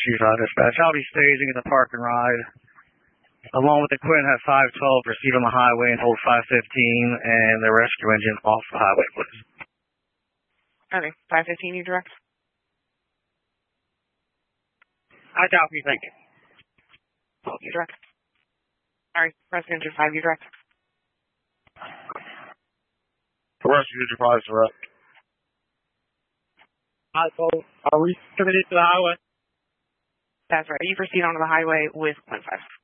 Chief Dispatch. I'll be staging in the park and ride, along with the Quinn at 512, proceed on the highway and hold 515, and the rescue engine off the highway, please. Okay, 515 you direct? I copy, thank you. You direct. Sorry, rescue engine 5, you direct. Rescue engine 5 is direct. Are we committed to the highway? That's right. You proceed onto the highway with Quinn 5.